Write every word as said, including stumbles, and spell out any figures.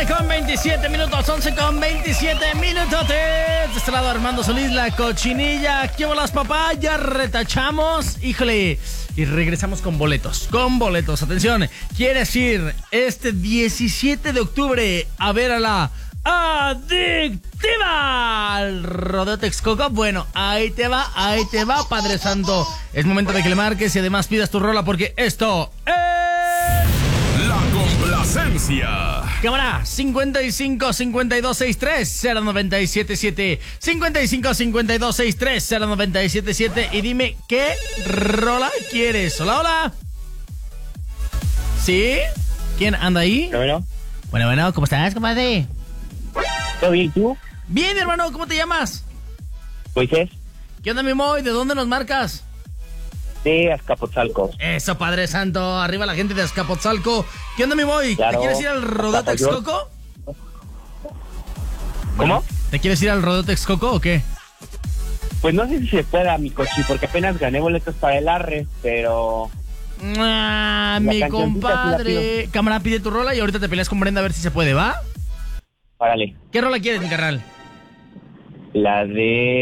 once con veintisiete minutos, once con veintisiete minutos. De este lado Armando Solís, la cochinilla. ¿Qué bolas, papá? Ya retachamos. Híjole. Y regresamos con boletos. Con boletos. Atención. ¿Quieres ir este diecisiete de octubre a ver a la Adictiva al Rodeo Texcoco? Bueno, ahí te va, ahí te va, Padre Santo. Es momento de que le marques y además pidas tu rola porque esto es... La complacencia. Cámara, cincuenta y cinco, cincuenta y dos, sesenta y tres, cero noventa y siete siete. cincuenta y cinco, cincuenta y dos, sesenta y tres, cero noventa y siete siete. Y dime, ¿qué rola quieres? Hola, hola. ¿Sí? ¿Quién anda ahí? Bueno, Bueno, bueno, ¿cómo estás, comadre? ¿todo bien tú? Bien, hermano, ¿cómo te llamas? Moisés, ¿Qué onda, mi Moy? ¿De dónde nos marcas? de Azcapotzalco. Eso, Padre Santo, arriba la gente de Azcapotzalco. ¿Qué onda, mi Moy? Claro. ¿Te quieres ir al Rodeo Azcapotzalco. Texcoco? ¿Cómo? ¿Te quieres ir al Rodeo Texcoco o qué? Pues no sé si se pueda, mi cochi, porque apenas gané boletos para el Arre, pero... Ah, mi cancioncita sí la compadre. Cámara, pide tu rola y ahorita te peleas con Brenda a ver si se puede, ¿va? Párale. ¿Qué rola quieres, mi carnal? La de...